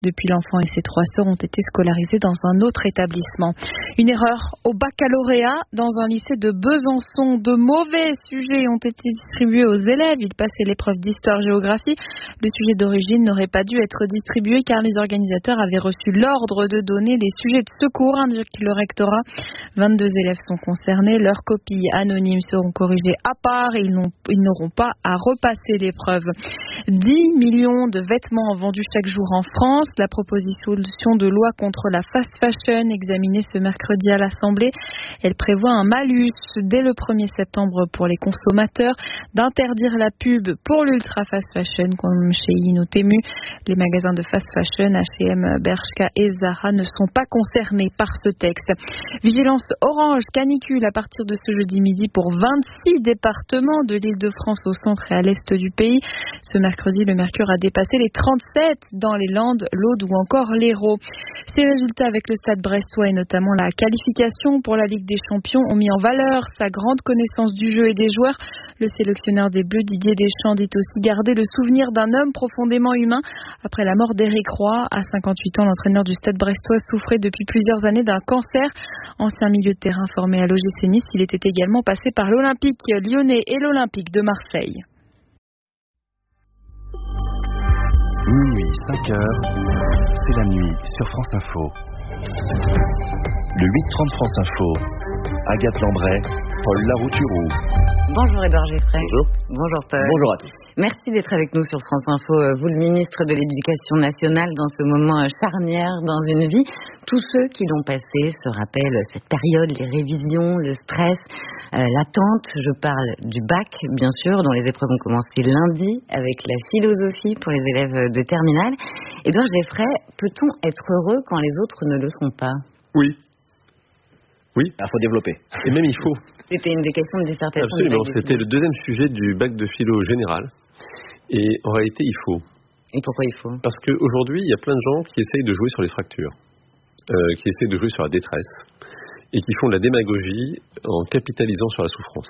Depuis, l'enfant et ses 3 sœurs ont été scolarisés dans un autre établissement. Une erreur au baccalauréat dans un lycée de Besançon. De mauvais sujets ont été distribués aux élèves. Ils passaient l'épreuve d'histoire-géographie. Le sujet d'origine n'aurait pas dû être distribué car les organisateurs avaient reçu l'ordre de donner les sujets de secours, indique le rectorat. 22 élèves sont concernés. Leurs copies anonymes seront corrigées à part et ils n'auront pas à repasser l'épreuve. 10 millions de vêtements vendus chaque jour en France. La proposition de loi contre la fast fashion examinée ce mercredi à l'Assemblée, elle prévoit un malus dès le 1er septembre pour les consommateurs, d'interdire la pub pour l'ultra fast fashion comme Shein ou Temu. Les magasins de fast fashion H&M, Bershka et Zara ne sont pas concernés par ce texte. Vigilance orange canicule à partir de ce jeudi midi pour 26 départements de l'Île-de-France au centre et à l'est du pays. Ce mercredi, le mercure a dépassé les 37 dans les Landes, l'Aude ou encore l'Hérault. Ces résultats avec le Stade brestois et notamment la qualification pour la Ligue des Champions ont mis en valeur sa grande connaissance du jeu et des joueurs. Le sélectionneur des Bleus, Didier Deschamps, dit aussi garder le souvenir d'un homme profondément humain. Après la mort d'Éric Roy, à 58 ans, l'entraîneur du Stade brestois souffrait depuis plusieurs années d'un cancer. Ancien milieu de terrain formé à l'OGC Nice, il était également passé par l'Olympique lyonnais et l'Olympique de Marseille. Minuit, 5h, c'est la nuit sur France Info. Le 8h30 France Info, Agathe Lambray, Paul Larouturou. Bonjour Édouard Geffray. Bonjour. Bonjour Paul. Bonjour à tous. Merci d'être avec nous sur France Info. Vous, le ministre de l'Éducation nationale, dans ce moment charnière dans une vie. Tous ceux qui l'ont passé se rappellent cette période, les révisions, le stress, l'attente. Je parle du bac, bien sûr, dont les épreuves ont commencé lundi avec la philosophie pour les élèves de terminale. Édouard Geffray, peut-on être heureux quand les autres ne le sont pas ? Oui. Oui, il faut développer. Et même il faut. C'était une des questions de dissertation. Absolument, c'était le deuxième sujet du bac de philo général. Et en réalité, il faut. Et pourquoi il faut ? Parce qu'aujourd'hui, il y a plein de gens qui essayent de jouer sur les fractures, qui essayent de jouer sur la détresse, et qui font de la démagogie en capitalisant sur la souffrance.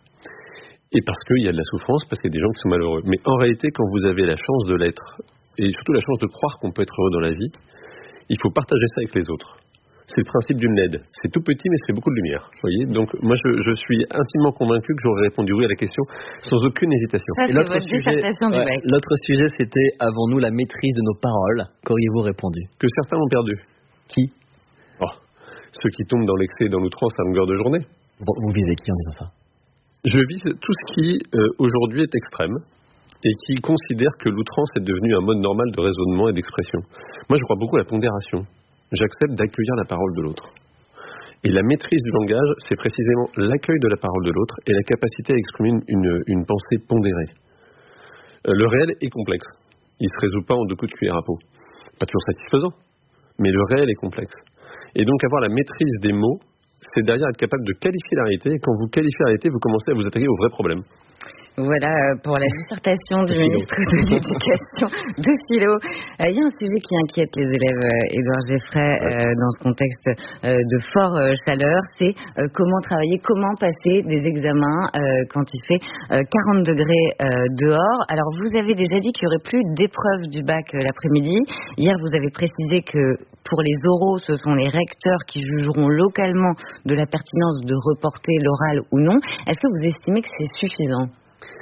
Et parce qu'il y a de la souffrance, parce qu'il y a des gens qui sont malheureux. Mais en réalité, quand vous avez la chance de l'être, et surtout la chance de croire qu'on peut être heureux dans la vie, il faut partager ça avec les autres. C'est le principe d'une LED. C'est tout petit, mais ça fait beaucoup de lumière. Vous voyez ? Donc, moi, je suis intimement convaincu que j'aurais répondu oui à la question sans aucune hésitation. Ça, c'est votre dissertation du bac. L'autre sujet, c'était « Avons-nous la maîtrise de nos paroles ?» Qu'auriez-vous répondu ? Que certains ont perdu. Qui ? Ceux qui tombent dans l'excès et dans l'outrance à longueur de journée. Vous visez qui en disant ça ? Je vise tout ce qui, aujourd'hui, est extrême et qui considère que l'outrance est devenue un mode normal de raisonnement et d'expression. Moi, je crois beaucoup à la pondération. J'accepte d'accueillir la parole de l'autre. Et la maîtrise du langage, c'est précisément l'accueil de la parole de l'autre et la capacité à exprimer une pensée pondérée. Le réel est complexe. Il ne se résout pas en 2 coups de cuillère à peau. Pas toujours satisfaisant, mais le réel est complexe. Et donc avoir la maîtrise des mots, c'est derrière être capable de qualifier la réalité. Et quand vous qualifiez la réalité, vous commencez à vous attaquer aux vrais problèmes. Voilà pour la dissertation du ministre de l'Éducation de philo. Il y a un sujet qui inquiète les élèves, Édouard Geffray, dans ce contexte de forte chaleur, c'est comment travailler, comment passer des examens quand il fait 40 degrés dehors. Alors vous avez déjà dit qu'il n'y aurait plus d'épreuves du bac l'après-midi. Hier vous avez précisé que pour les oraux, ce sont les recteurs qui jugeront localement de la pertinence de reporter l'oral ou non. Est-ce que vous estimez que c'est suffisant ?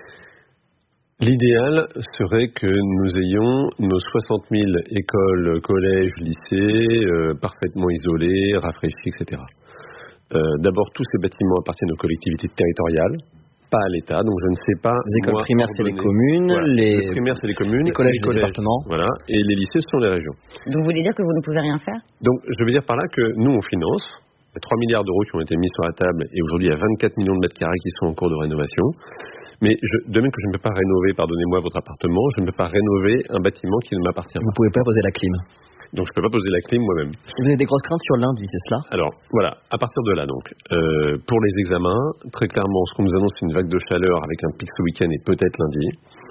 L'idéal serait que nous ayons nos 60 000 écoles, collèges, lycées, parfaitement isolés, rafraîchis, etc. D'abord, tous ces bâtiments appartiennent aux collectivités territoriales, pas à l'État, donc je ne sais pas... Les écoles primaires, c'est les communes, voilà. Les primaires, c'est les communes, les collèges, les départements. Voilà, et les lycées, ce sont les régions. Donc vous voulez dire que vous ne pouvez rien faire ? Donc je veux dire par là que nous, on finance. Il y a 3 milliards d'euros qui ont été mis sur la table, et aujourd'hui, il y a 24 millions de mètres carrés qui sont en cours de rénovation. Mais de même que je ne peux pas rénover, pardonnez-moi, votre appartement, je ne peux pas rénover un bâtiment qui ne m'appartient pas. Vous ne pouvez pas poser la clim. Donc je ne peux pas poser la clim moi-même. Vous avez des grosses craintes sur lundi, c'est cela ? Alors, voilà, à partir de là, donc, pour les examens, très clairement, ce qu'on nous annonce, c'est une vague de chaleur avec un pic ce week-end et peut-être lundi.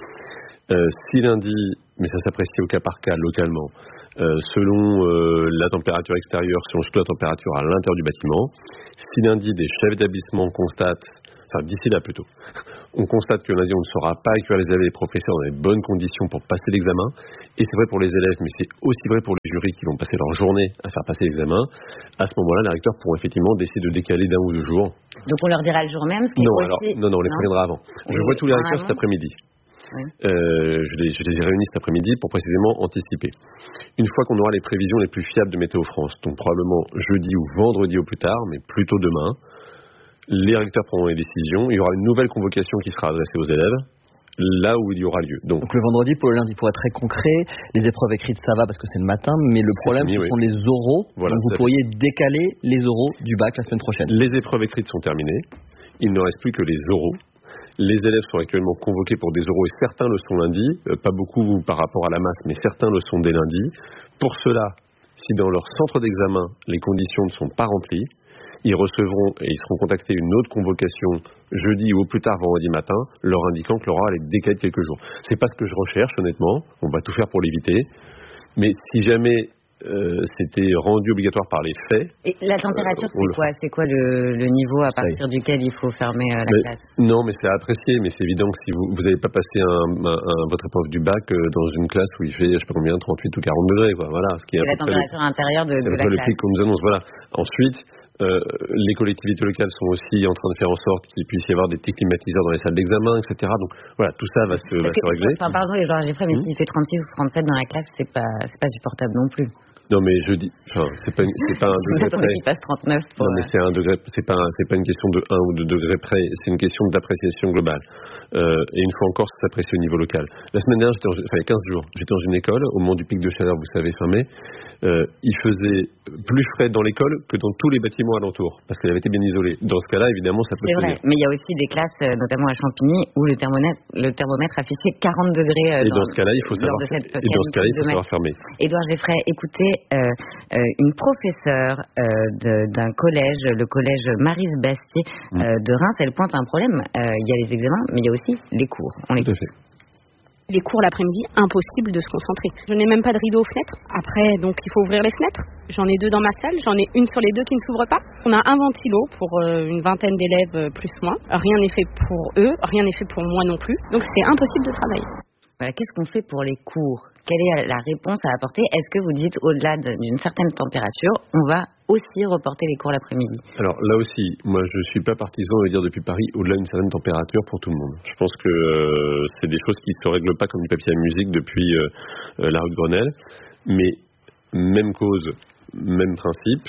Si lundi, mais ça s'apprécie au cas par cas, localement, selon la température extérieure, selon surtout la température à l'intérieur du bâtiment, si lundi, des chefs d'établissement constatent, enfin d'ici là plutôt, On constate que lundi, on ne saura pas accueillir les élèves et les professeurs dans les bonnes conditions pour passer l'examen. Et c'est vrai pour les élèves, mais c'est aussi vrai pour les jurys qui vont passer leur journée à faire passer l'examen. À ce moment-là, les recteurs pourront effectivement décider de décaler d'1 ou 2 jours. Donc on leur dira le jour même, Non, on les préviendra avant. Je vois tous les recteurs cet après-midi. Oui. Je les ai réunis cet après-midi pour précisément anticiper. Une fois qu'on aura les prévisions les plus fiables de Météo France, donc probablement jeudi ou vendredi au plus tard, mais plutôt demain, les recteurs prendront les décisions. Il y aura une nouvelle convocation qui sera adressée aux élèves, là où il y aura lieu. Donc le vendredi, pour le lundi, pour être très concret, les épreuves écrites, ça va parce que c'est le matin, mais le problème, ce sont les oraux. Voilà, donc vous pourriez décaler les oraux du bac la semaine prochaine. Les épreuves écrites sont terminées. Il ne reste plus que les oraux. Les élèves sont actuellement convoqués pour des oraux et certains le sont lundi, pas beaucoup par rapport à la masse, mais certains le sont dès lundi. Pour cela, si dans leur centre d'examen, les conditions ne sont pas remplies, ils recevront et ils seront contactés une autre convocation jeudi ou au plus tard vendredi matin, leur indiquant que l'oral est décalé de quelques jours. C'est pas ce que je recherche, honnêtement. On va tout faire pour l'éviter. Mais si jamais c'était rendu obligatoire par les faits. Et la température, c'est quoi ? C'est quoi le niveau à partir duquel il faut fermer la classe ? Non, mais c'est à apprécier. Mais c'est évident que si vous n'avez pas passé votre épreuve du bac dans une classe où il fait, je sais pas combien, 38 ou 40 degrés, quoi. Voilà. Ce qui est la température intérieure de la classe. Le prix qu'on nous annonce, voilà. Ensuite, les collectivités locales sont aussi en train de faire en sorte qu'il puisse y avoir des climatiseurs dans les salles d'examen, etc. Donc voilà, tout ça va se régler. Pardon, Edouard Geffray, mais s'il fait 36 ou 37 dans la classe, c'est pas supportable non plus. Non, mais je dis, c'est pas un degré près. Il passe 39 pour... Non, mais c'est un degré, c'est pas une question de 1 ou 2 degrés près, c'est une question d'appréciation globale. Et une fois encore, ça s'apprécie au niveau local. La semaine dernière, il y a 15 jours, j'étais dans une école, au moment du pic de chaleur, vous savez, fin mai, il faisait plus frais dans l'école que dans tous les bâtiments alentours, parce qu'elle avait été bien isolée. Dans ce cas-là, évidemment, ça peut C'est vrai, mais il y a aussi des classes, notamment à Champigny, où le thermomètre affichait 40 degrés et dans ce cas-là, il faut savoir fermer. Edouard Geffray, écoutez, une professeure d'un collège, le collège Maryse Bastier de Reims, elle pointe un problème. Il y a les examens, mais il y a aussi les cours. Tout à fait. Les cours l'après-midi, impossible de se concentrer. Je n'ai même pas de rideau aux fenêtres. Après, donc, il faut ouvrir les fenêtres. J'en ai 2 dans ma salle. J'en ai une sur les 2 qui ne s'ouvre pas. On a un ventilo pour une vingtaine d'élèves plus-moins. Rien n'est fait pour eux. Rien n'est fait pour moi non plus. Donc, c'est impossible de travailler. Voilà, qu'est-ce qu'on fait pour les cours ? Quelle est la réponse à apporter ? Est-ce que vous dites, au-delà d'une certaine température, on va aussi reporter les cours l'après-midi ? Alors là aussi, moi je ne suis pas partisan de dire depuis Paris, au-delà d'une certaine température pour tout le monde. Je pense que c'est des choses qui ne se règlent pas comme du papier à musique depuis la rue de Grenelle. Mais même cause, même principe.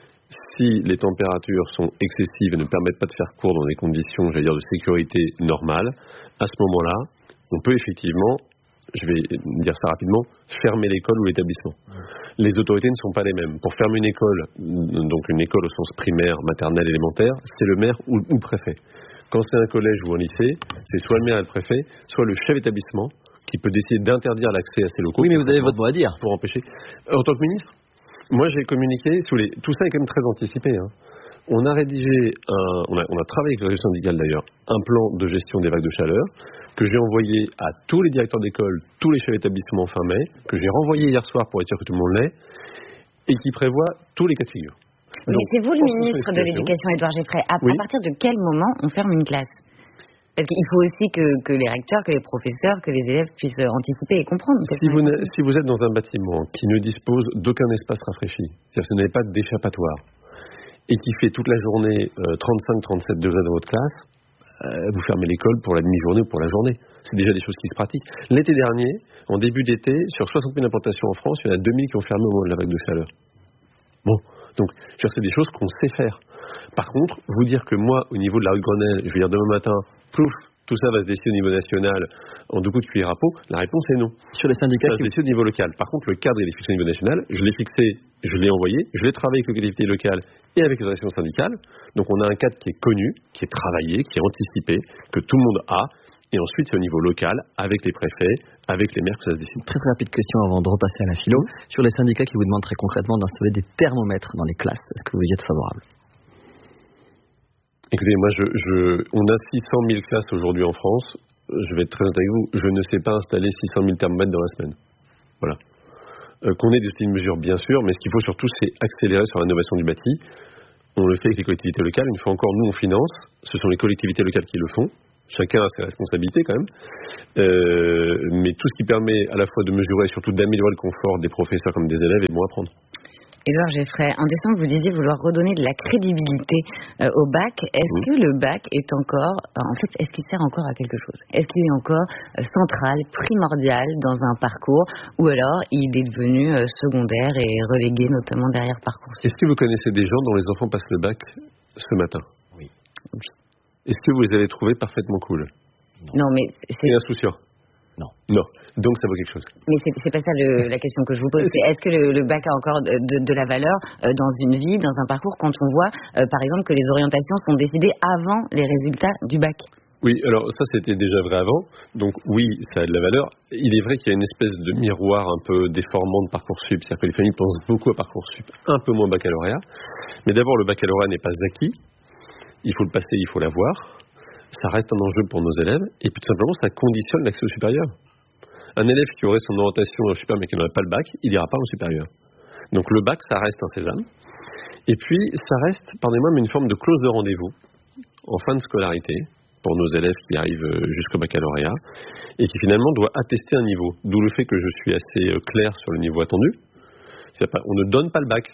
Si les températures sont excessives et ne permettent pas de faire cours dans des conditions, j'allais dire, de sécurité normales, à ce moment-là, on peut effectivement, je vais dire ça rapidement, fermer l'école ou l'établissement. Les autorités ne sont pas les mêmes. Pour fermer une école, donc une école au sens primaire, maternelle, élémentaire, c'est le maire ou le préfet. Quand c'est un collège ou un lycée, c'est soit le maire et le préfet, soit le chef d'établissement qui peut décider d'interdire l'accès à ces locaux. Oui, mais vous avez votre mot à dire. Pour empêcher. En tant que ministre, moi j'ai communiqué, tout ça est quand même très anticipé. On a rédigé, on a travaillé avec le réseau syndical d'ailleurs, un plan de gestion des vagues de chaleur que j'ai envoyé à tous les directeurs d'école, tous les chefs d'établissement fin mai, que j'ai renvoyé hier soir pour être sûr que tout le monde l'ait, et qui prévoit tous les cas de figure. Mais c'est vous le ministre de l'Éducation, Edouard Geffray. À partir de quel moment on ferme une classe ? Parce qu'il faut aussi que les recteurs, que les professeurs, que les élèves puissent anticiper et comprendre. Si vous êtes dans un bâtiment qui ne dispose d'aucun espace rafraîchi, c'est-à-dire que vous n'avez pas d'échappatoire, et qui fait toute la journée 35-37 degrés dans votre classe, vous fermez l'école pour la demi-journée ou pour la journée. C'est déjà des choses qui se pratiquent. L'été dernier, en début d'été, sur 60 000 implantations en France, il y en a 2000 qui ont fermé au moment de la vague de chaleur. Bon, donc c'est des choses qu'on sait faire. Par contre, vous dire que moi, au niveau de la rue de Grenelle, je vais dire demain matin, plouf, tout ça va se décider au niveau national en 2 coups de cuillère à peau, la réponse est non. Sur les syndicats, ça se décide au niveau local. Par contre, le cadre il est fixé au niveau national. Je l'ai fixé, je l'ai envoyé, je l'ai travaillé avec les collectivités locales et avec les organisations syndicales. Donc on a un cadre qui est connu, qui est travaillé, qui est anticipé, que tout le monde a. Et ensuite, c'est au niveau local, avec les préfets, avec les maires que ça se décide. Très très rapide question avant de repasser à la philo. Sur les syndicats qui vous demandent très concrètement d'installer des thermomètres dans les classes, est-ce que vous y êtes favorable ? Écoutez, moi, on a 600 000 classes aujourd'hui en France. Je vais être très honnête avec vous, je ne sais pas installer 600 000 thermomètres dans la semaine. Voilà. Qu'on ait des outils de mesure, bien sûr, mais ce qu'il faut surtout, c'est accélérer sur l'innovation du bâti. On le fait avec les collectivités locales. Une fois encore, nous, on finance. Ce sont les collectivités locales qui le font. Chacun a ses responsabilités quand même. Mais tout ce qui permet à la fois de mesurer et surtout d'améliorer le confort des professeurs comme des élèves est bon à prendre. Édouard Geffray, en décembre, vous disiez vouloir redonner de la crédibilité au bac. Est-ce que le bac est encore, est-ce qu'il sert encore à quelque chose? Est-ce qu'il est encore central, primordial dans un parcours, ou alors il est devenu secondaire et relégué notamment derrière Parcoursup? Est-ce que vous connaissez des gens dont les enfants passent le bac ce matin? Oui. Est-ce que vous les avez trouvés parfaitement cool? Non, mais c'est insouciant. Non. Donc ça vaut quelque chose. Mais c'est pas ça la question que je vous pose. Est-ce que le bac a encore de la valeur dans une vie, dans un parcours, quand on voit, par exemple, que les orientations sont décidées avant les résultats du bac? Oui, alors ça c'était déjà vrai avant. Donc oui, ça a de la valeur. Il est vrai qu'il y a une espèce de miroir un peu déformant de Parcoursup. C'est-à-dire que les familles pensent beaucoup à Parcoursup, un peu moins au baccalauréat. Mais d'abord, le baccalauréat n'est pas acquis. Il faut le passer, il faut l'avoir. Ça reste un enjeu pour nos élèves, et puis tout simplement, ça conditionne l'accès au supérieur. Un élève qui aurait son orientation au supérieur, mais qui n'aurait pas le bac, il n'ira pas au supérieur. Donc le bac, ça reste un sésame. Et puis, ça reste, pardonnez-moi, mais une forme de clause de rendez-vous en fin de scolarité, pour nos élèves qui arrivent jusqu'au baccalauréat, et qui finalement doit attester un niveau. D'où le fait que je suis assez clair sur le niveau attendu. On ne donne pas le bac,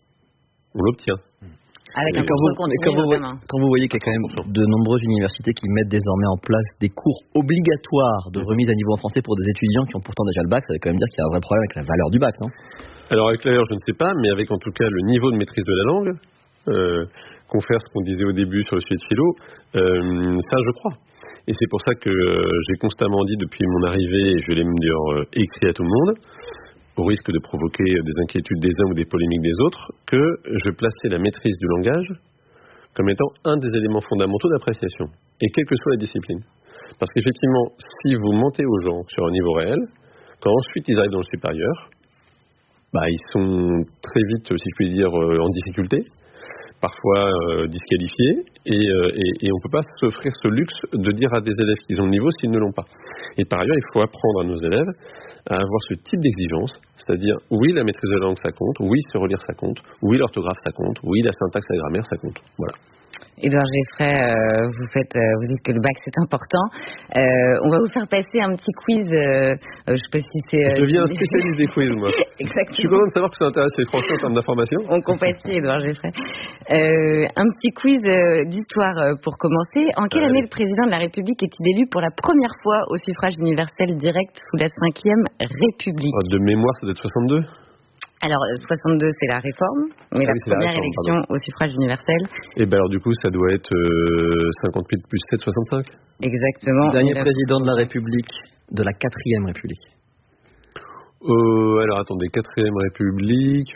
on l'obtient. Avec un contrôle continu, quand vous voyez qu'il y a quand même de nombreuses universités qui mettent désormais en place des cours obligatoires de remise à niveau en français pour des étudiants qui ont pourtant déjà le bac, ça veut quand même dire qu'il y a un vrai problème avec la valeur du bac, non? Alors avec la valeur, je ne sais pas, mais avec en tout cas le niveau de maîtrise de la langue, confère ce qu'on disait au début sur le sujet de philo, ça je crois. Et c'est pour ça que j'ai constamment dit depuis mon arrivée, et je l'ai même d'ailleurs écrit à tout le monde, au risque de provoquer des inquiétudes des uns ou des polémiques des autres, que je plaçais la maîtrise du langage comme étant un des éléments fondamentaux d'appréciation, et quelle que soit la discipline. Parce qu'effectivement, si vous mentez aux gens sur un niveau réel, quand ensuite ils arrivent dans le supérieur, ils sont très vite, si je puis dire, en difficulté, parfois disqualifiés, et on ne peut pas s'offrir ce luxe de dire à des élèves qu'ils ont le niveau s'ils ne l'ont pas. Et par ailleurs, il faut apprendre à nos élèves à avoir ce type d'exigence, c'est-à-dire oui, la maîtrise de la langue ça compte, oui, se relire ça compte, oui, l'orthographe ça compte, oui, la syntaxe, la grammaire ça compte. Voilà. Édouard Geffray, vous dites que le bac c'est important. On va vous faire passer un petit quiz. Je sais pas si c'est. Je deviens spécialiste des quiz, moi. Exactement. Je suis content de savoir que ça intéresse les Français en termes d'information. On compatit, Édouard Geffray. Un petit quiz d'histoire pour commencer. En quelle année le président de la République est-il élu pour la première fois au suffrage universel direct sous la 5e République? De mémoire, ça doit être 62. Alors, 62, c'est la réforme, mais la première élection au suffrage universel. Et alors, du coup, ça doit être 58 plus 7, 65. Exactement. Dernier président de la République, de la 4e République. Alors, attendez, 4e République,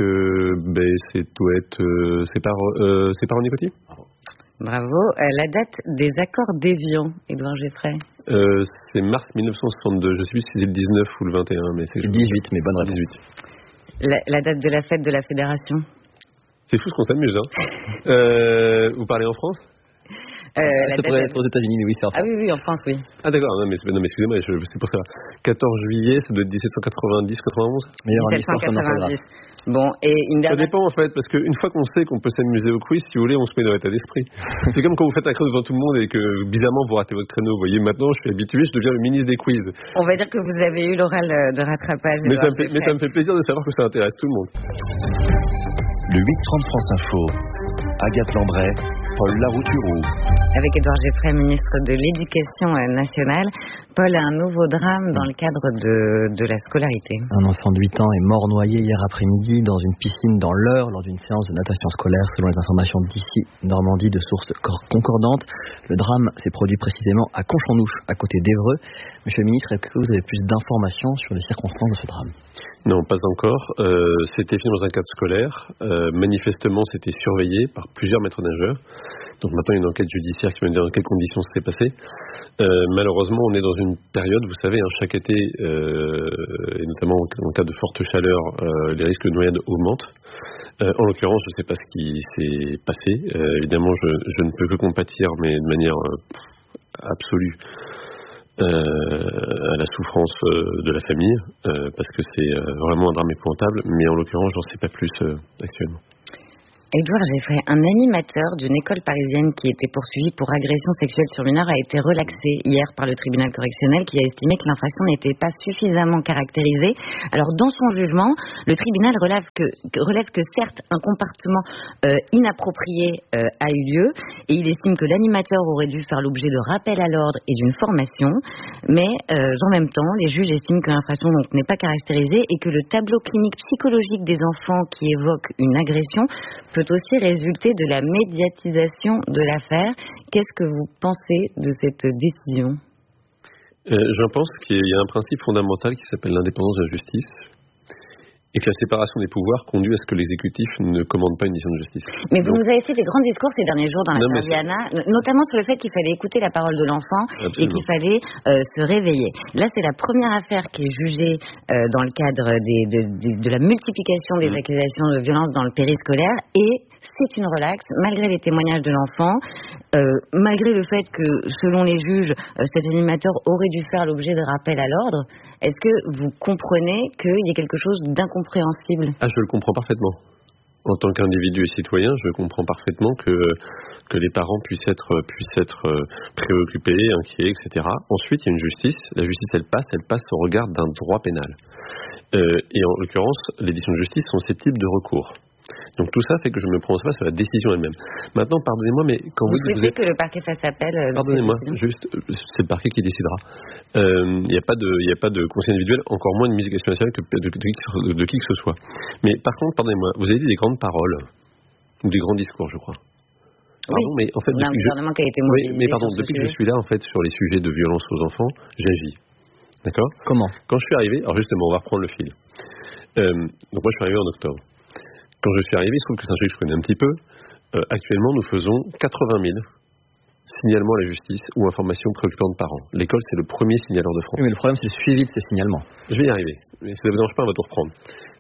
c'est par René Coty. Bravo. La date des accords d'Évian, Édouard Geffray. C'est mars 1962. Je sais plus si c'est le 19 ou le 21, mais c'est 18, mais bonne réponse. 18. La date de la fête de la Fédération. C'est fou ce qu'on s'amuse, hein. Vous parlez en France? Ça pourrait être aux États-Unis, mais oui, c'est en France. Ah oui, en France, oui. Ah d'accord, non mais excusez-moi, c'est pour ça. 14 juillet, ça doit être 1790-91. 1790. Bon, et une ça dernière... dépend en fait, parce qu'une fois qu'on sait qu'on peut s'amuser au quiz, si vous voulez, on se met dans l'état d'esprit. C'est comme quand vous faites un créneau devant tout le monde et que bizarrement vous ratez votre créneau. Vous voyez, maintenant je suis habitué, je deviens le ministre des quiz. On va dire que vous avez eu l'oral de rattrapage. Mais ça me fait plaisir de savoir que ça intéresse tout le monde. Le 8h30 France Info, Agathe Lambray, Paul Larouturou. Avec Édouard Geffray, ministre de l'Éducation nationale. Paul, un nouveau drame dans le cadre de la scolarité. Un enfant de 8 ans est mort noyé hier après-midi dans une piscine dans l'Eure lors d'une séance de natation scolaire, selon les informations d'ici Normandie de sources concordantes. Le drame s'est produit précisément à Conchonouche, à côté d'Évreux. Monsieur le ministre, est-ce que vous avez plus d'informations sur les circonstances de ce drame? Non, pas encore. C'était fait dans un cadre scolaire. Manifestement, c'était surveillé par plusieurs maîtres nageurs. Donc maintenant, il y a une enquête judiciaire qui me dit dans quelles conditions ça s'est passé. Malheureusement, on est dans une période, vous savez, chaque été, et notamment en cas de forte chaleur, les risques de noyade augmentent. En l'occurrence, je ne sais pas ce qui s'est passé. Évidemment, je ne peux que compatir, mais de manière absolue, à la souffrance de la famille, parce que c'est vraiment un drame épouvantable. Mais en l'occurrence, j'en sais pas plus actuellement. Édouard Geffray, un animateur d'une école parisienne qui était poursuivi pour agression sexuelle sur mineur a été relaxé hier par le tribunal correctionnel qui a estimé que l'infraction n'était pas suffisamment caractérisée. Alors dans son jugement, le tribunal relève que certes un comportement inapproprié a eu lieu et il estime que l'animateur aurait dû faire l'objet de rappel à l'ordre et d'une formation, mais en même temps les juges estiment que l'infraction n'est pas caractérisée et que le tableau clinique psychologique des enfants qui évoque une agression peut aussi résulter de la médiatisation de l'affaire. Qu'est-ce que vous pensez de cette décision ? Je pense qu'il y a un principe fondamental qui s'appelle l'indépendance de la justice et que la séparation des pouvoirs conduit à ce que l'exécutif ne commande pas une décision de justice. Mais vous nous avez fait des grands discours ces derniers jours dans l'affaire Viana, notamment sur le fait qu'il fallait écouter la parole de l'enfant. Absolument. Et qu'il fallait se réveiller. Là, c'est la première affaire qui est jugée dans le cadre de la multiplication des accusations de violence dans le périscolaire et c'est une relaxe, malgré les témoignages de l'enfant, malgré le fait que, selon les juges, cet animateur aurait dû faire l'objet de rappel à l'ordre. Est-ce que vous comprenez qu'il y a quelque chose d'incompréhensible ? Je le comprends parfaitement. En tant qu'individu et citoyen, je comprends parfaitement que les parents puissent être préoccupés, inquiets, etc. Ensuite, il y a une justice. La justice, elle passe au regard d'un droit pénal. Et en l'occurrence, les décisions de justice sont susceptibles de recours. Donc tout ça fait que je ne me prononce pas sur la décision elle-même. Maintenant, pardonnez-moi, mais quand vous souhaitez que le parquet fasse appel pardonnez-moi, juste, c'est le parquet qui décidera. Il n'y a pas de conseil individuel, encore moins de mise en question nationale de qui que ce soit. Mais par contre, pardonnez-moi, vous avez dit des grandes paroles ou des grands discours, je crois. Pardon, oui. Mais en fait, depuis que je suis là, en fait, sur les sujets de violence aux enfants, j'agis. D'accord ? Comment ? Quand je suis arrivé, alors justement, on va reprendre le fil. Donc moi, je suis arrivé en octobre. Quand je suis arrivé, il se trouve que c'est un sujet que je connais un petit peu. Actuellement, nous faisons 80 000 signalements à la justice ou informations préoccupantes par an. L'école, c'est le premier signaleur de France. Oui, mais le problème, c'est le suivi de ces signalements. Je vais y arriver. Mais si ça ne vous dérange pas, on va tout reprendre.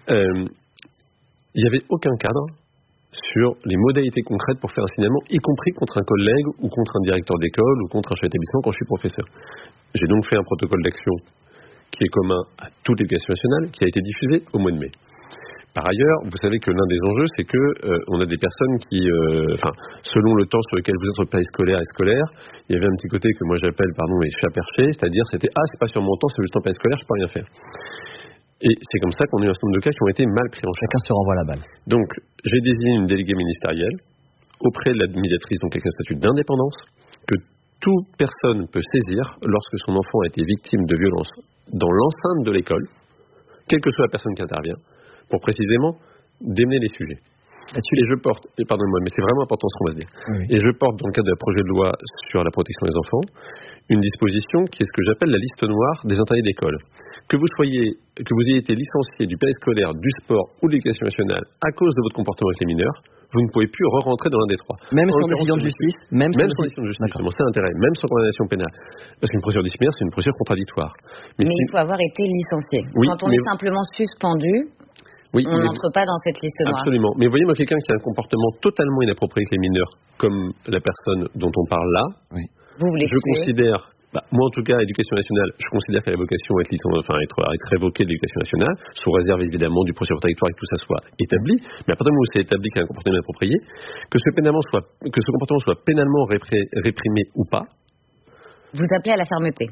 Il n'y avait aucun cadre sur les modalités concrètes pour faire un signalement, y compris contre un collègue ou contre un directeur d'école ou contre un chef d'établissement quand je suis professeur. J'ai donc fait un protocole d'action qui est commun à toute l'éducation nationale, qui a été diffusé au mois de mai. Par ailleurs, vous savez que l'un des enjeux, c'est que on a des personnes qui, selon le temps sur lequel vous êtes entre périscolaire et scolaire, il y avait un petit côté que moi j'appelle, les chats perchés, c'est-à-dire c'était c'est pas sur mon temps, c'est juste en périscolaire, je peux rien faire. Et c'est comme ça qu'on a eu un certain nombre de cas qui ont été mal pris en charge. Chacun se renvoie la balle. Donc, j'ai désigné une déléguée ministérielle auprès de la médiatrice, donc avec un statut d'indépendance, que toute personne peut saisir lorsque son enfant a été victime de violence dans l'enceinte de l'école, quelle que soit la personne qui intervient, pour précisément démêler les sujets. Et je porte, et pardonnez-moi, mais c'est vraiment important ce qu'on va se dire, oui. Et je porte dans le cadre de la projet de loi sur la protection des enfants, une disposition qui est ce que j'appelle la liste noire des interdits d'école. Que vous ayez été licencié du périscolaire, du sport ou de l'éducation nationale à cause de votre comportement avec les mineurs, vous ne pouvez plus re-rentrer dans l'un des trois. Même sans décision de justice. Même sans décision de justice. C'est l'intérêt. Même sans condamnation pénale. Parce qu'une procédure disciplinaire, c'est une procédure contradictoire. Mais il faut avoir été licencié. Oui, quand on est simplement suspendu, on n'entre pas dans cette liste noire. Absolument. Mais voyez, moi, quelqu'un qui a un comportement totalement inapproprié avec les mineurs, comme la personne dont on parle là, je considère, moi en tout cas, l'éducation nationale, je considère qu'elle a vocation à être révoquée de l'éducation nationale, sous réserve évidemment du procès contradictoire et que tout ça soit établi. Mais à partir du moment où c'est établi qu'il y a un comportement inapproprié, que ce comportement soit pénalement réprimé ou pas. Vous appelez à la fermeté.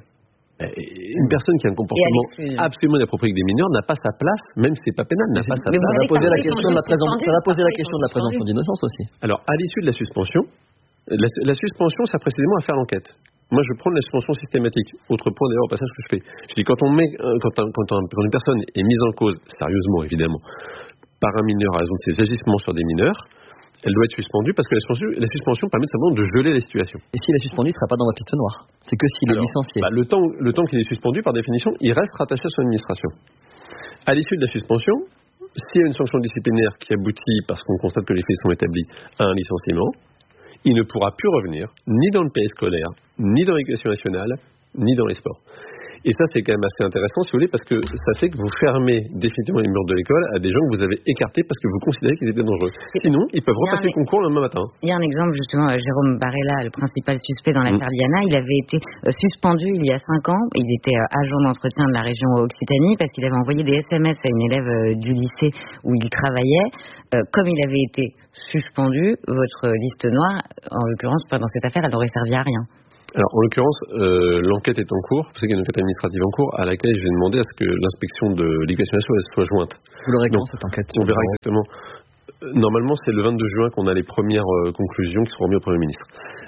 Une personne qui a un comportement absolument inapproprié avec des mineurs n'a pas sa place, même si c'est pas pénal, n'a pas sa place. Ça va poser la question de la présomption d'innocence aussi. Alors, à l'issue de la suspension, la suspension sert précisément à faire l'enquête. Moi, je prends la suspension systématique. Autre point d'ailleurs au passage que je fais. Je dis quand une personne est mise en cause, sérieusement évidemment, par un mineur à raison de ses agissements sur des mineurs, elle doit être suspendue parce que la suspension permet simplement de geler la situation. Et s'il est suspendu, il ne sera pas dans votre liste noire. C'est que s'il est licencié. Le temps qu'il est suspendu, par définition, il reste rattaché à son administration. À l'issue de la suspension, s'il y a une sanction disciplinaire qui aboutit, parce qu'on constate que les faits sont établis, à un licenciement, il ne pourra plus revenir, ni dans le périscolaire, ni dans l'éducation nationale, ni dans les sports. Et ça, c'est quand même assez intéressant, si vous voulez, parce que ça fait que vous fermez définitivement les murs de l'école à des gens que vous avez écartés parce que vous considérez qu'ils étaient dangereux. Sinon, ils peuvent repasser le concours le lendemain matin. Il y a un exemple, justement, Jérôme Barella, le principal suspect dans l'affaire Liana, il avait été suspendu il y a 5 ans. Il était agent d'entretien de la région Occitanie parce qu'il avait envoyé des SMS à une élève du lycée où il travaillait. Comme il avait été suspendu, votre liste noire, en l'occurrence, dans cette affaire, elle n'aurait servi à rien. Alors, en l'occurrence, l'enquête est en cours. Vous savez qu'il y a une enquête administrative en cours à laquelle je vais demander à ce que l'inspection de l'éducation nationale soit jointe. Vous l'aurez quand, cette enquête? On verra exactement. Normalement, c'est le 22 juin qu'on a les premières conclusions qui seront remises au Premier ministre.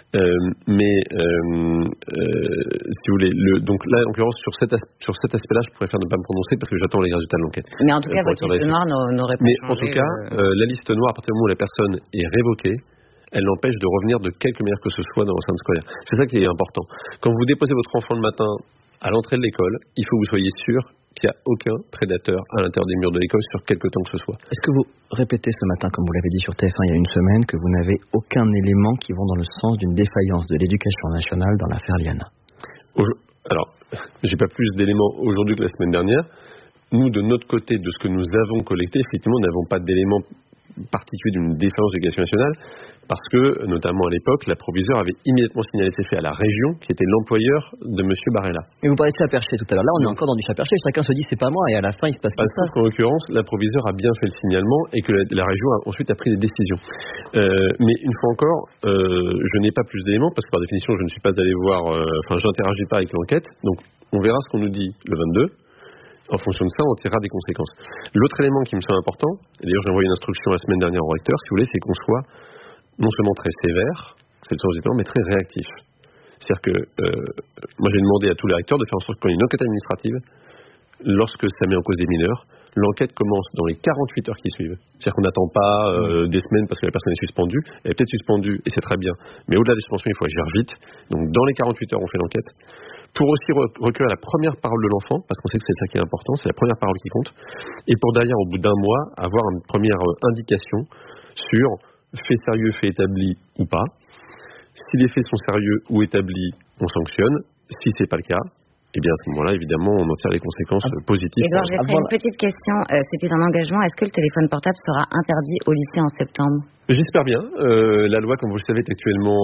Si vous voulez, donc là, en l'occurrence, sur cet aspect-là, je préfère ne pas me prononcer parce que j'attends les résultats de l'enquête. Mais en tout cas, votre liste noire n'aurait pas changé. Mais en tout cas, la liste noire, à partir du moment où la personne est révoquée, elle l'empêche de revenir de quelque manière que ce soit dans l'enceinte scolaire. C'est ça qui est important. Quand vous déposez votre enfant le matin à l'entrée de l'école, il faut que vous soyez sûr qu'il n'y a aucun prédateur à l'intérieur des murs de l'école sur quelque temps que ce soit. Est-ce que vous répétez ce matin, comme vous l'avez dit sur TF1 il y a une semaine, que vous n'avez aucun élément qui vont dans le sens d'une défaillance de l'éducation nationale dans l'affaire Liana? Alors, j'ai pas plus d'éléments aujourd'hui que la semaine dernière. Nous, de notre côté, de ce que nous avons collecté, effectivement, nous n'avons pas d'éléments particulier d'une défaillance de l'éducation nationale parce que, notamment à l'époque, la proviseure avait immédiatement signalé ces faits à la région qui était l'employeur de M. Barella. Et vous parlez de chat perché tout à l'heure. Là, on est encore dans du chat perché. Chacun se dit c'est pas moi et à la fin, il se passe pas ça. En l'occurrence, la proviseure a bien fait le signalement et que la région ensuite a pris des décisions. Mais une fois encore, je n'ai pas plus d'éléments parce que par définition, je ne suis pas allé voir, j'interagis pas avec l'enquête. Donc, on verra ce qu'on nous dit le 22. En fonction de ça, on tirera des conséquences. L'autre élément qui me semble important, et d'ailleurs j'ai envoyé une instruction la semaine dernière au recteur, si vous voulez, c'est qu'on soit non seulement très sévère, c'est le sens du temps, mais très réactif. C'est-à-dire que moi j'ai demandé à tous les recteurs de faire en sorte qu'il y ait une enquête administrative, lorsque ça met en cause des mineurs, l'enquête commence dans les 48 heures qui suivent. C'est-à-dire qu'on n'attend pas des semaines parce que la personne est suspendue. Elle est peut-être suspendue et c'est très bien. Mais au-delà des suspensions, il faut agir vite. Donc dans les 48 heures, on fait l'enquête. Pour aussi recueillir la première parole de l'enfant, parce qu'on sait que c'est ça qui est important, c'est la première parole qui compte. Et pour derrière, au bout d'un mois, avoir une première indication sur fait sérieux, fait établi ou pas. Si les faits sont sérieux ou établis, on sanctionne. Si c'est pas le cas, eh bien à ce moment-là, évidemment, on en tire les conséquences positives. Edouard, j'ai fait une petite question. C'était un engagement. Est-ce que le téléphone portable sera interdit au lycée en septembre? J'espère bien. La loi, comme vous le savez, est actuellement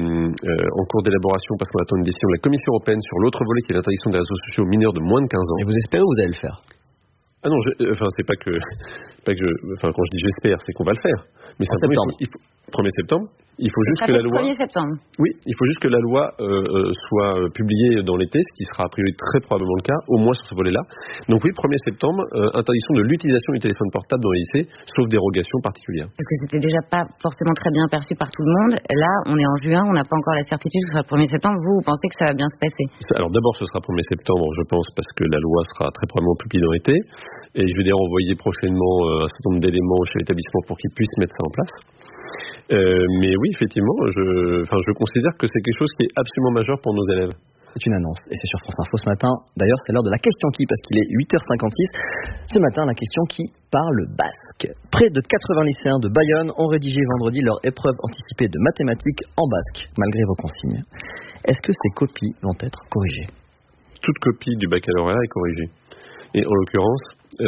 en cours d'élaboration parce qu'on attend une décision de la Commission européenne sur l'autre volet qui est l'interdiction des réseaux sociaux aux mineurs de moins de 15 ans. Et vous espérez ou vous allez le faire? Ah non, c'est pas que quand je dis j'espère, c'est qu'on va le faire. Mais en septembre. 1er septembre. Il faut juste que la loi. 1er septembre. Oui, il faut juste que la loi soit publiée dans l'été, ce qui sera a priori très probablement le cas, au moins sur ce volet-là. Donc oui, 1er septembre, interdiction de l'utilisation du téléphone portable dans les lycées, sauf dérogation particulière. Parce que c'était déjà pas forcément très bien perçu par tout le monde. Là, on est en juin, on n'a pas encore la certitude que ce sera le 1er septembre. Vous pensez que ça va bien se passer? Alors d'abord, ce sera 1er septembre, je pense, parce que la loi sera très probablement publiée dans l'été. Et je vais d'ailleurs envoyer prochainement un certain nombre d'éléments chez l'établissement pour qu'ils puissent mettre ça en place. Mais oui, effectivement, je considère que c'est quelque chose qui est absolument majeur pour nos élèves. C'est une annonce, et c'est sur France Info ce matin. D'ailleurs, c'est l'heure de la question qui, parce qu'il est 8h56. Ce matin, la question qui parle basque. Près de 80 lycéens de Bayonne ont rédigé vendredi leur épreuve anticipée de mathématiques en basque, malgré vos consignes. Est-ce que ces copies vont être corrigées? Toute copie du baccalauréat est corrigée. Et en l'occurrence,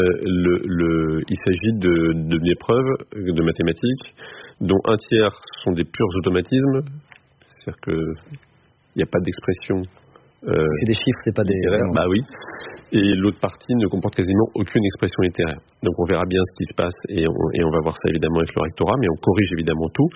il s'agit d'une épreuve de mathématiques dont un tiers sont des purs automatismes, c'est-à-dire qu'il n'y a pas d'expression. C'est des chiffres, c'est pas des... Bah oui. Et l'autre partie ne comporte quasiment aucune expression littéraire. Donc on verra bien ce qui se passe et on va voir ça évidemment avec le rectorat, mais on corrige évidemment tout.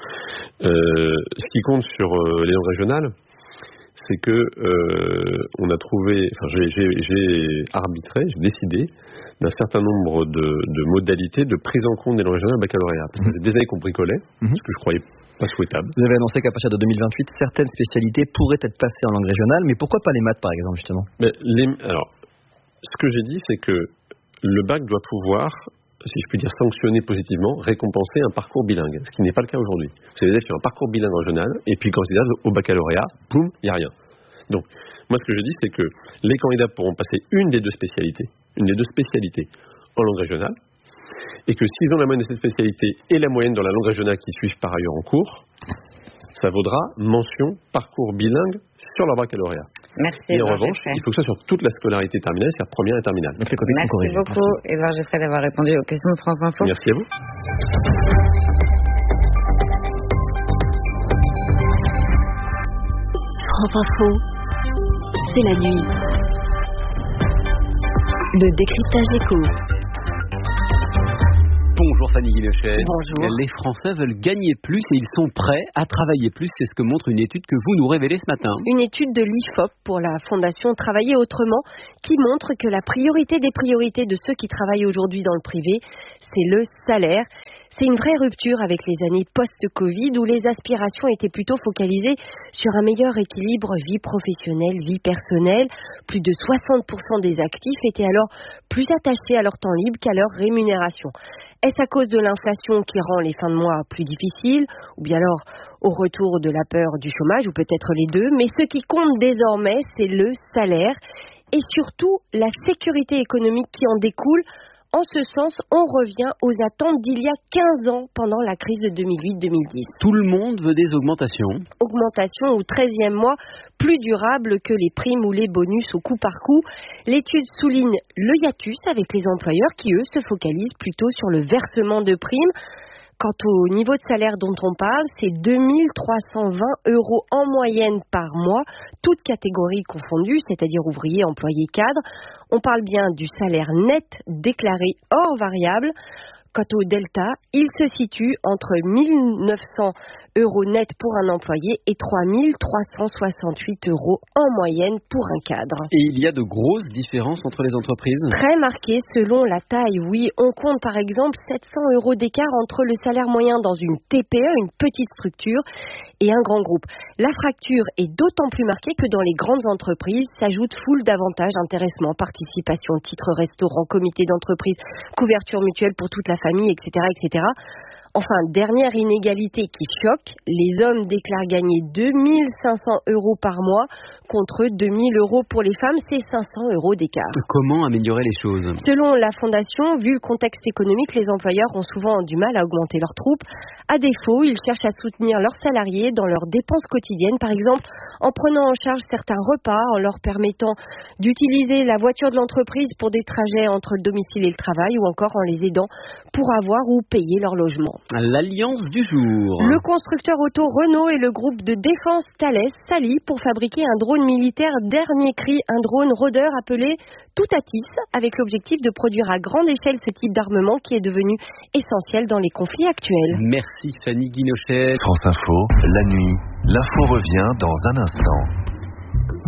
Ce qui compte sur les langues régionales, c'est que on a trouvé, j'ai arbitré, j'ai décidé d'un certain nombre de modalités de prise en compte des langues régionales au baccalauréat. Parce que c'est des années qu'on bricolait, ce que je croyais pas souhaitable. Vous avez annoncé qu'à partir de 2028, certaines spécialités pourraient être passées en langue régionale, mais pourquoi pas les maths par exemple justement? Alors, ce que j'ai dit, c'est que le bac doit pouvoir, si je puis dire, sanctionner positivement, récompenser un parcours bilingue, ce qui n'est pas le cas aujourd'hui. Vous avez fait un parcours bilingue régional, et puis quand ils arrivent au baccalauréat, boum, il n'y a rien. Donc, moi ce que je dis, c'est que les candidats pourront passer une des deux spécialités en langue régionale, et que s'ils ont la moyenne de cette spécialité et la moyenne dans la langue régionale qui suivent par ailleurs en cours, ça vaudra mention parcours bilingue sur leur baccalauréat. Merci. Et en revanche, il faut que ça soit sur toute la scolarité terminale, c'est-à-dire première et terminale. Donc les copies sont corrigées. Merci beaucoup, Édouard Geffray, d'avoir répondu aux questions de France Info. Merci à vous. France Info, c'est la nuit. Le décryptage écho. Bonjour Fanny Guilochet. Bonjour. Les Français veulent gagner plus et ils sont prêts à travailler plus. C'est ce que montre une étude que vous nous révélez ce matin. Une étude de l'IFOP pour la Fondation Travailler Autrement qui montre que la priorité des priorités de ceux qui travaillent aujourd'hui dans le privé, c'est le salaire. C'est une vraie rupture avec les années post-Covid où les aspirations étaient plutôt focalisées sur un meilleur équilibre vie professionnelle, vie personnelle. Plus de 60% des actifs étaient alors plus attachés à leur temps libre qu'à leur rémunération. Est-ce à cause de l'inflation qui rend les fins de mois plus difficiles ou bien alors au retour de la peur du chômage ou peut-être les deux? Mais ce qui compte désormais, c'est le salaire et surtout la sécurité économique qui en découle. En ce sens, on revient aux attentes d'il y a 15 ans pendant la crise de 2008-2010. Tout le monde veut des augmentations. Augmentation au 13e mois, plus durable que les primes ou les bonus au coup par coup. L'étude souligne le hiatus avec les employeurs qui, eux, se focalisent plutôt sur le versement de primes. Quant au niveau de salaire dont on parle, c'est 2 320 € en moyenne par mois, toutes catégories confondues, c'est-à-dire ouvriers, employés, cadres. On parle bien du salaire net déclaré hors variable. Quant au delta, il se situe entre 1 900 € net pour un employé et 3 368 € en moyenne pour un cadre. Et il y a de grosses différences entre les entreprises. Très marquées selon la taille, oui. On compte par exemple 700 € d'écart entre le salaire moyen dans une TPE, une petite structure, et un grand groupe. La fracture est d'autant plus marquée que dans les grandes entreprises s'ajoutent foule d'avantages, intéressement, participation, titre restaurant, comité d'entreprise, couverture mutuelle pour toute la famille, etc., etc. Enfin, dernière inégalité qui choque, les hommes déclarent gagner 2 500 € par mois contre 2 000 € pour les femmes, c'est 500 € d'écart. Comment améliorer les choses? Selon la Fondation, vu le contexte économique, les employeurs ont souvent du mal à augmenter leurs troupes. À défaut, ils cherchent à soutenir leurs salariés dans leurs dépenses quotidiennes, par exemple en prenant en charge certains repas, en leur permettant d'utiliser la voiture de l'entreprise pour des trajets entre le domicile et le travail, ou encore en les aidant pour avoir ou payer leur logement. L'alliance du jour. Le constructeur auto Renault et le groupe de défense Thales s'allient pour fabriquer un drone militaire dernier cri, un drone rôdeur appelé Toutatis, avec l'objectif de produire à grande échelle ce type d'armement qui est devenu essentiel dans les conflits actuels. Merci Fanny Guilochet. France Info, la nuit, l'info revient dans un instant.